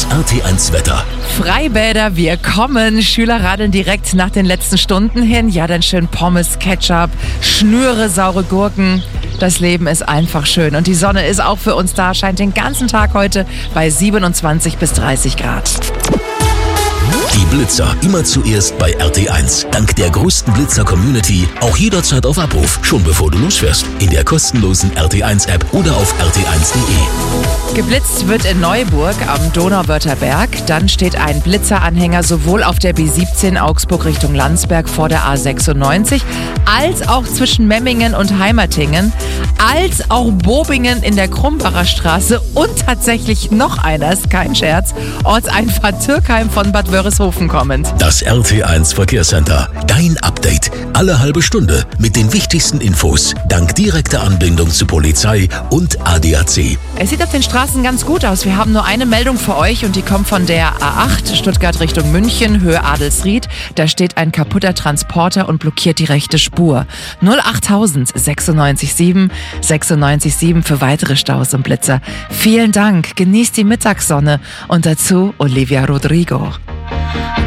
Das RT1 Wetter. Freibäder, wir kommen. Schüler radeln direkt nach den letzten Stunden hin. Ja, dann schön Pommes, Ketchup, Schnüre, saure Gurken. Das Leben ist einfach schön. Und die Sonne ist auch für uns da, scheint den ganzen Tag heute bei 27 bis 30 Grad. Die Blitzer immer zuerst bei RT1. Dank der größten Blitzer-Community auch jederzeit auf Abruf, schon bevor du losfährst. In der kostenlosen RT1-App oder auf rt1.de. Geblitzt wird in Neuburg am Donauwörther Berg. Dann steht ein Blitzeranhänger sowohl auf der B17 Augsburg Richtung Landsberg vor der A96, als auch zwischen Memmingen und Heimertingen, als auch Bobingen in der Krumbacher Straße und tatsächlich noch einer, ist kein Scherz, Ortseinfahrt Türkheim von Bad Wörishofen kommend. Das RT1 Verkehrscenter. Dein Update. Alle halbe Stunde mit den wichtigsten Infos. Dank direkter Anbindung zu Polizei und ADAC. Es sieht auf den Straßen ganz gut aus. Wir haben nur eine Meldung für euch und die kommt von der A8 Stuttgart Richtung München, Höhe Adelsried. Da steht ein kaputter Transporter und blockiert die rechte Spur. 08000 967 967 für weitere Staus und Blitzer. Vielen Dank. Genießt die Mittagssonne und dazu Olivia Rodrigo.